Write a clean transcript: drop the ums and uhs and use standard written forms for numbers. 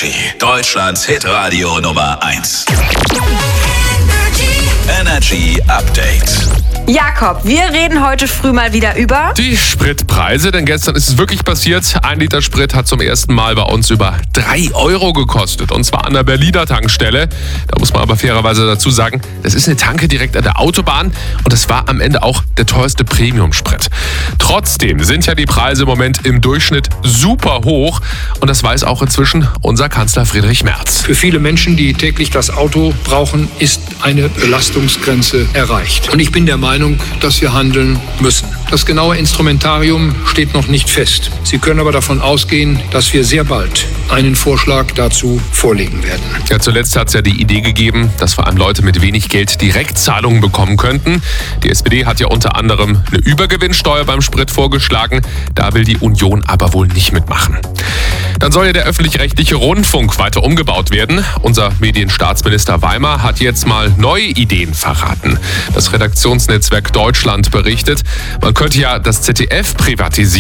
Energy, Deutschlands Hitradio Nummer 1. Energy Update. Jakob, wir reden heute früh mal wieder über die Spritpreise, denn gestern ist es wirklich passiert. 1 Liter Sprit hat zum ersten Mal bei uns über 3 Euro gekostet. Und zwar an der Berliner Tankstelle. Da muss man aber fairerweise dazu sagen, das ist eine Tanke direkt an der Autobahn. Und das war am Ende auch der teuerste Premium-Sprit. Trotzdem sind ja die Preise im Moment im Durchschnitt super hoch. Und das weiß auch inzwischen unser Kanzler Friedrich Merz. Für viele Menschen, die täglich das Auto brauchen, ist eine Belastungsgrenze erreicht. Und ich bin der Meinung, dass wir handeln müssen. Das genaue Instrumentarium steht noch nicht fest. Sie können aber davon ausgehen, dass wir sehr bald einen Vorschlag dazu vorlegen werden. Ja, zuletzt hat es ja die Idee gegeben, dass vor allem Leute mit wenig Geld Direktzahlungen bekommen könnten. Die SPD hat ja unter anderem eine Übergewinnsteuer beim Sprit vorgeschlagen. Da will die Union aber wohl nicht mitmachen. Dann soll ja der öffentlich-rechtliche Rundfunk weiter umgebaut werden. Unser Medienstaatsminister Weimar hat jetzt mal neue Ideen verraten. Das Redaktionsnetzwerk Deutschland berichtet, man könnte ja das ZDF privatisieren.